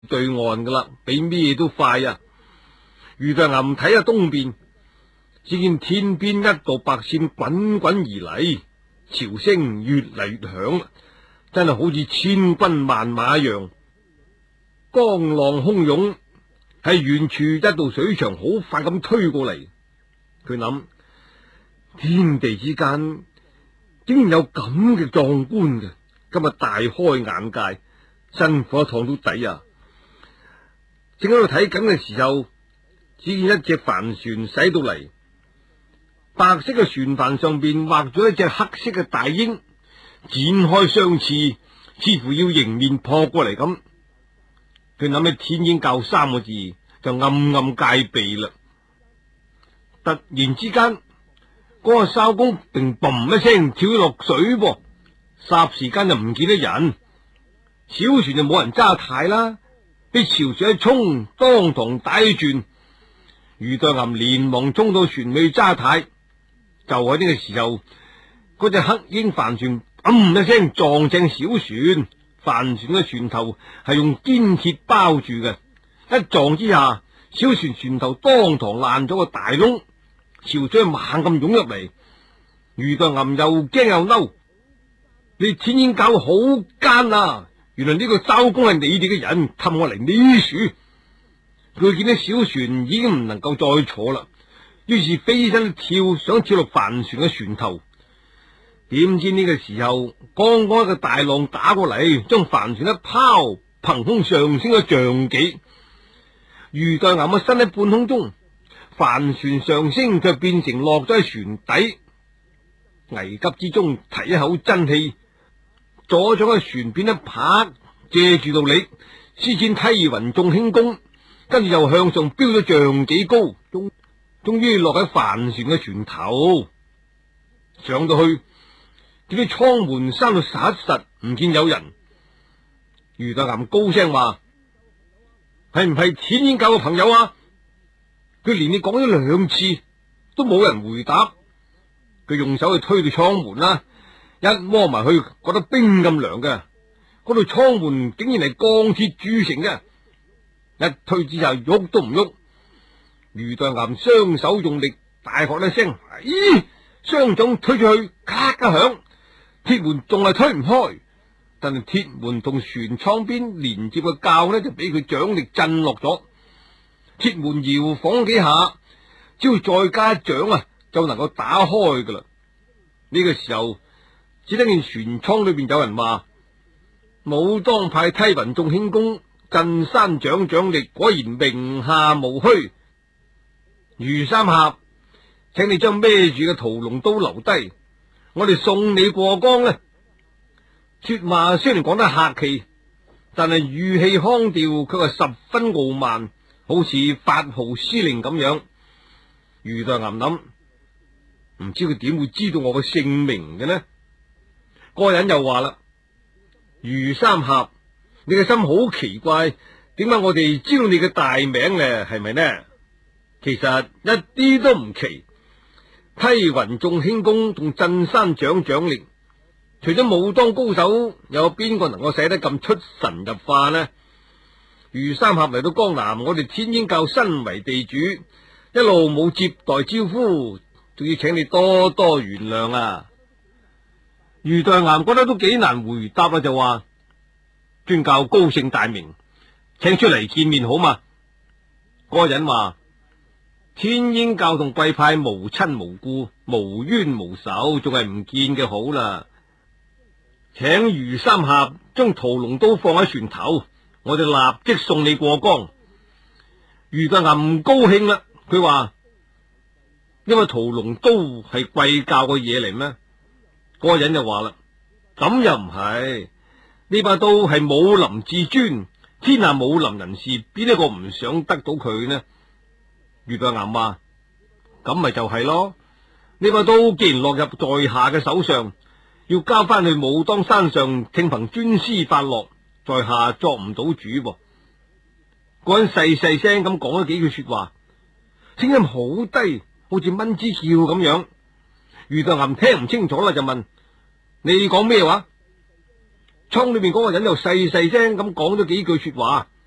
對岸噶啦，比咩都快啊！余大岩睇下東邊，只見天邊一道白線滾滾而嚟，潮聲越嚟越響，真係好似千軍萬馬一樣，江浪洶湧，喺遠處一道水牆好快咁推過嚟。佢諗，天地之間竟然有咁嘅壯觀嘅，今日大開眼界，辛苦一趟到底啊！正喺度睇緊嘅時候，只見一隻帆船駛到嚟，白色嘅船帆上邊畫咗一隻黑色嘅大鷹，展開雙翅，似乎要迎面撲過嚟咁。佢諗起天鷹教三個字，就暗暗戒備啦。突然之間，嗰個艄公并嘣一聲跳咗落水噃，霎時間就唔見得人，小船就冇人揸軚啦，俾潮水一沖，當堂打起轉。余大岩連忙衝到船尾揸軚，就喺呢個時候，嗰隻黑鷹帆船一聲撞正小船，帆船嘅船頭係用堅鐵包住嘅，一撞之下，小船船頭當堂爛咗個大窿，潮水猛咁湧入嚟。余大岩又驚又嬲，你天鷹教好奸啊！原來呢個艄公係你哋嘅人，氹我嚟呢樹。佢見到小船已經唔能夠再坐啦，於是飛身跳，想跳落帆船嘅船頭。點知呢個時候，剛剛一個大浪打過嚟，將帆船一拋，憑空上升咗丈幾。余大岩嘅身喺半空中，帆船上升卻變成落咗喺船底。危急之中提一口真氣，左咗喺船邊一拍，借住道理施展梯雲縱輕功，跟住又向上飆咗丈幾高，終於落喺帆船嘅船頭。上到去，見啲艙門閂到實實，唔見有人。余大岩高聲話：係唔係天鷹教嘅朋友啊？佢連你講咗2次，都冇人回答。佢用手去推到艙門啦，一摸埋去，覺得冰咁涼嘅。嗰度艙門竟然係鋼鐵鑄成嘅，一推之下喐都唔喐。余大岩雙手用力，大喝一聲：咦！雙掌推出去，咔一響，鐵門仲係推唔開。但係鐵門同船艙邊連接嘅鉸呢，就俾佢掌力震落咗。鐵門搖晃幾下，只要再加一掌啊，就能夠打開噶啦。呢個時候，只聽見船艙裏邊有人話：武當派梯雲縱輕功，鎮山掌力果然名下無虛。余三俠，請你將孭住嘅屠龍刀留低，我哋送你過江呢。說話雖然講得客氣，但係語氣腔調卻係十分傲慢，好似發號施令咁樣。余大岩諗，唔知佢點會知道我嘅姓名嘅呢？個人又話啦：余三俠，你嘅心好奇怪，點解我哋知道你嘅大名呢？係咪呢？其實一啲都唔奇。梯雲縱輕功同鎮山掌力，除咗武當高手，有邊個能夠使得咁出神入化呢？余三俠嚟到江南，我哋天鷹教身為地主，一路冇接待招呼，仲要請你多多原諒啊！余大岩覺得都幾難回答啊，就話：尊教高姓大名，請出嚟見面好嘛？嗰個人話：天鷹教同貴派無親無故，無冤無仇，仲係唔見嘅好啦。請余三俠將屠龍刀放喺船頭，我哋立即送你過江。余大岩唔高興啦，佢話：因為屠龍刀係貴教嘅嘢嚟咩？嗰個人就話啦：咁又唔係，呢把刀係武林至尊，天下武林人士邊一個唔想得到佢呢？余大岩話：咁咪就係咯，呢把刀既然落入在下嘅手上，要交翻去武當山上聽憑尊師發落，在下作唔到主噃。嗰人細細聲咁講咗幾句說話，聲音好低，好似蚊枝叫咁樣。余大岩聽唔清楚啦，就問：你講咩話？倉裏面嗰個人又細細聲咁講咗幾句說話，